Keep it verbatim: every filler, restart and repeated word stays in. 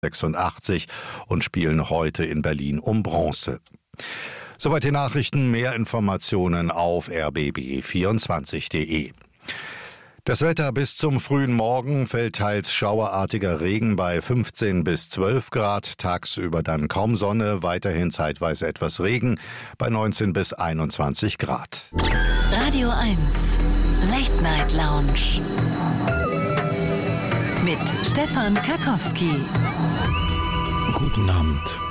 sechsundachtzig und spielen heute in Berlin um Bronze. Soweit die Nachrichten. Mehr Informationen auf r b b vierundzwanzig punkt d e. Das Wetter: bis zum frühen Morgen fällt teils schauerartiger Regen bei fünfzehn bis zwölf Grad, tagsüber dann kaum Sonne, weiterhin zeitweise etwas Regen bei neunzehn bis einundzwanzig Grad. Radio eins Late Night Lounge mit Stefan Karkowski. Guten Abend.